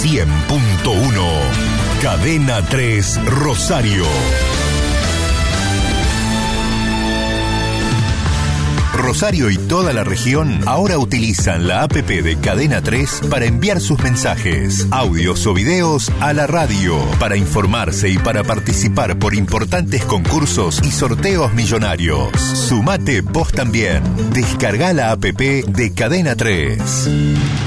100.1. Cadena 3 Rosario. Rosario y toda la región ahora utilizan la APP de Cadena 3 para enviar sus mensajes, audios o videos a la radio, para informarse y para participar por importantes concursos y sorteos millonarios. Sumate vos también. Descarga la APP de Cadena 3.